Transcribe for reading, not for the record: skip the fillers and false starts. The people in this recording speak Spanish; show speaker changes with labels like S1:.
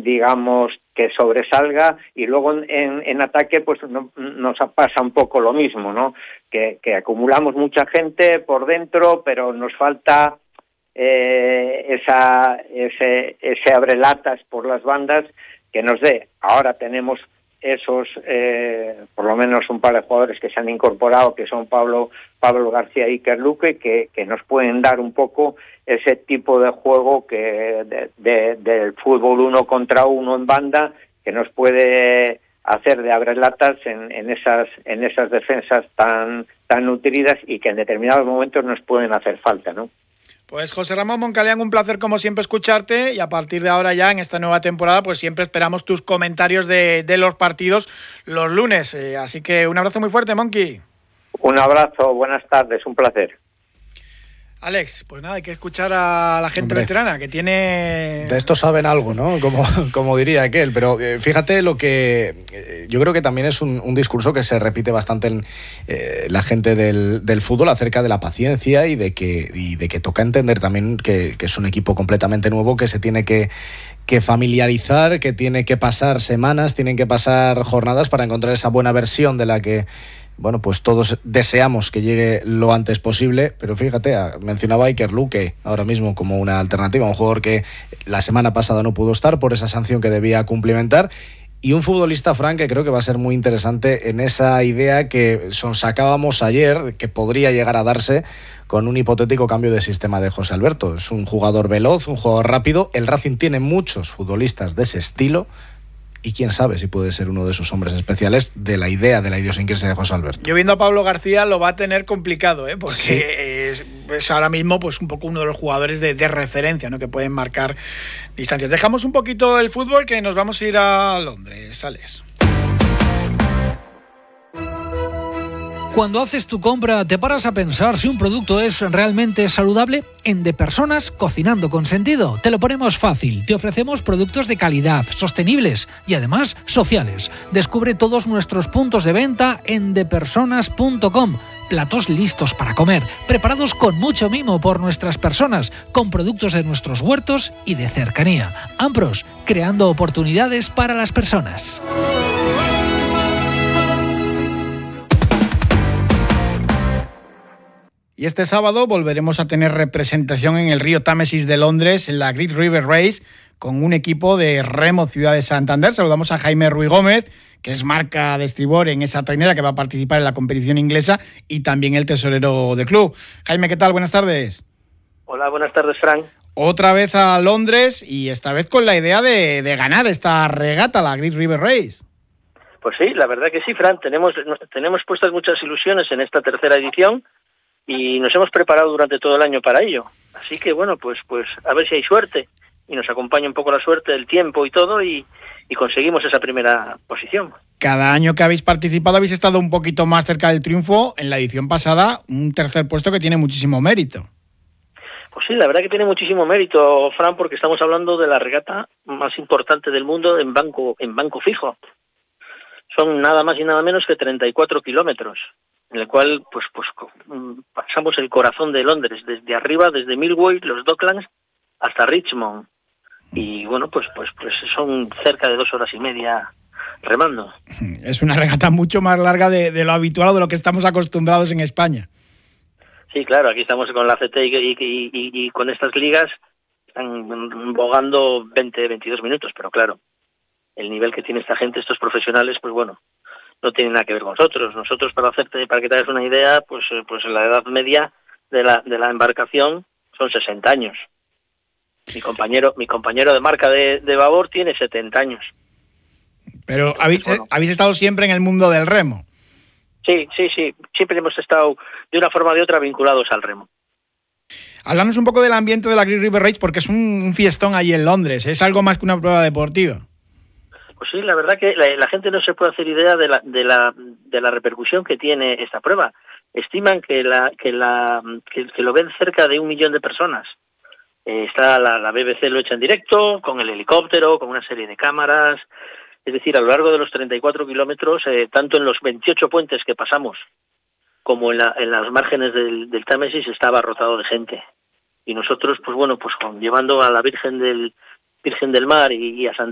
S1: digamos, que sobresalga, y luego en ataque pues nos pasa un poco lo mismo, ¿no? Que acumulamos mucha gente por dentro, pero nos falta ese abrelatas por las bandas que nos dé. Ahora tenemos esos, por lo menos un par de jugadores que se han incorporado, que son Pablo García y Iker Luque, que nos pueden dar un poco ese tipo de juego que del fútbol 1 contra 1 en banda, que nos puede hacer de abrelatas en esas defensas tan nutridas y que en determinados momentos nos pueden hacer falta, ¿no?
S2: Pues José Ramón Moncalián, un placer como siempre escucharte, y a partir de ahora ya en esta nueva temporada pues siempre esperamos tus comentarios de los partidos los lunes, así que un abrazo muy fuerte, Monqui.
S1: Un abrazo, buenas tardes, un placer.
S2: Alex, pues nada, hay que escuchar a la gente veterana que tiene...
S3: De esto saben algo, ¿no? Como diría aquel, pero fíjate lo que... yo creo que también es un discurso que se repite bastante en la gente del fútbol acerca de la paciencia y de que toca entender también que es un equipo completamente nuevo, que se tiene que familiarizar, que tiene que pasar semanas, tienen que pasar jornadas para encontrar esa buena versión de la que... Bueno, pues todos deseamos que llegue lo antes posible, pero fíjate, mencionaba Iker Luque ahora mismo como una alternativa, un jugador que la semana pasada no pudo estar por esa sanción que debía cumplimentar, y un futbolista, Fran, que creo que va a ser muy interesante en esa idea que sonsacábamos ayer, que podría llegar a darse con un hipotético cambio de sistema de José Alberto. Es un jugador veloz, un jugador rápido, el Racing tiene muchos futbolistas de ese estilo, y quién sabe si puede ser uno de esos hombres especiales de la idea de la idiosincrasia de José Alberto.
S2: Yo viendo a Pablo García lo va a tener complicado, porque
S3: sí.
S2: es ahora mismo pues un poco uno de los jugadores de referencia, ¿no? Que pueden marcar distancias. Dejamos un poquito el fútbol, que nos vamos a ir a Londres, Alex.
S4: Cuando haces tu compra, ¿te paras a pensar si un producto es realmente saludable? En De Personas, cocinando con sentido, te lo ponemos fácil. Te ofrecemos productos de calidad, sostenibles y además sociales. Descubre todos nuestros puntos de venta en depersonas.com. Platos listos para comer, preparados con mucho mimo por nuestras personas, con productos de nuestros huertos y de cercanía. Ambros, creando oportunidades para las personas.
S2: Y este sábado volveremos a tener representación en el río Támesis de Londres, en la Great River Race, con un equipo de Remo Ciudad de Santander. Saludamos a Jaime Ruiz Gómez, que es marca de estribor en esa trainera que va a participar en la competición inglesa, y también el tesorero del club. Jaime, ¿qué tal? Buenas tardes.
S5: Hola, buenas tardes, Fran.
S2: Otra vez a Londres, y esta vez con la idea de ganar esta regata, la Great River Race.
S5: Pues sí, la verdad que sí, Fran. Tenemos puestas muchas ilusiones en esta tercera edición, y nos hemos preparado durante todo el año para ello. Así que bueno, pues a ver si hay suerte y nos acompaña un poco la suerte del tiempo y todo, y conseguimos esa primera posición.
S2: Cada año que habéis participado habéis estado un poquito más cerca del triunfo. En la edición pasada, un tercer puesto que tiene muchísimo mérito.
S5: Pues sí, la verdad que tiene muchísimo mérito, Fran, porque estamos hablando de la regata más importante del mundo en banco fijo. Son nada más y nada menos que 34 kilómetros. En el cual pues pasamos el corazón de Londres, desde arriba, desde Millwall, los Docklands, hasta Richmond. Y bueno, pues son cerca de 2 horas y media remando.
S2: Es una regata mucho más larga de lo habitual o de lo que estamos acostumbrados en España.
S5: Sí, claro, aquí estamos con la CT y con estas ligas están bogando 20-22 minutos, pero claro, el nivel que tiene esta gente, estos profesionales, pues bueno, no tiene nada que ver con nosotros. Nosotros, para que te hagas una idea, pues la edad media de la embarcación son 60 años. Mi compañero de marca de babor tiene 70 años.
S2: Pero habéis estado siempre en el mundo del remo.
S5: Sí. Siempre hemos estado, de una forma o de otra, vinculados al remo.
S2: Háblanos un poco del ambiente de la Great River Race, porque es un fiestón ahí en Londres. Es algo más que una prueba deportiva.
S5: Pues sí, la verdad que la gente no se puede hacer idea de la repercusión que tiene esta prueba. Estiman que lo ven cerca de 1 millón de personas. Está la BBC lo echa en directo, con el helicóptero, con una serie de cámaras. Es decir, a lo largo de los 34 kilómetros, tanto en los 28 puentes que pasamos como en las márgenes del Támesis, está abarrotado de gente. Y nosotros, llevando a la Virgen del Mar y a Santa